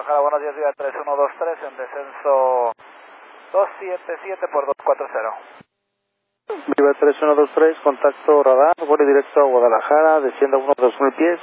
Guadalajara, buenos días, Viva 3123 en descenso 277 por 240. Viva 3123, contacto radar, vuelo directo a Guadalajara, descienda unos 2000 pies.